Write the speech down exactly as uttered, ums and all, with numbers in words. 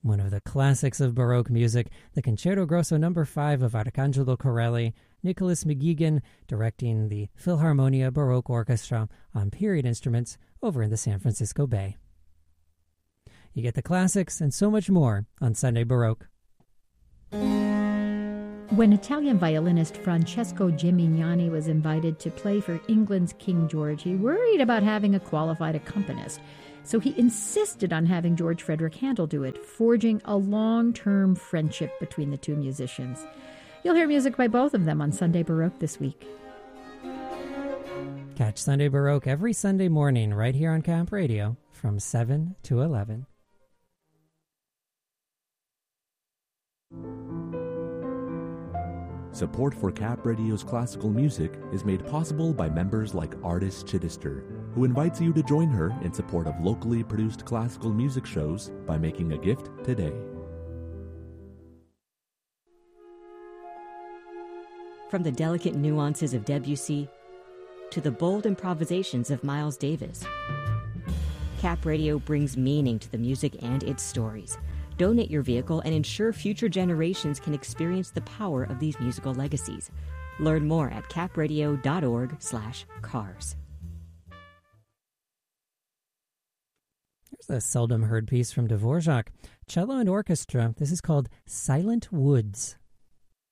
One of the classics of Baroque music, the Concerto Grosso number five of Arcangelo Corelli, Nicholas McGuigan directing the Philharmonia Baroque Orchestra on period instruments over in the San Francisco Bay. You get the classics and so much more on Sunday Baroque. When Italian violinist Francesco Gimignani was invited to play for England's King George, he worried about having a qualified accompanist. So he insisted on having George Frederick Handel do it, forging a long-term friendship between the two musicians. You'll hear music by both of them on Sunday Baroque this week. Catch Sunday Baroque every Sunday morning right here on Camp Radio from seven to eleven. Support for Cap Radio's classical music is made possible by members like Artis Chittister, who invites you to join her in support of locally produced classical music shows by making a gift today. From the delicate nuances of Debussy to the bold improvisations of Miles Davis, Cap Radio brings meaning to the music and its stories. Donate your vehicle and ensure future generations can experience the power of these musical legacies. Learn more at capradio.org slash cars. Here's a seldom heard piece from Dvorak. Cello and orchestra. This is called Silent Woods.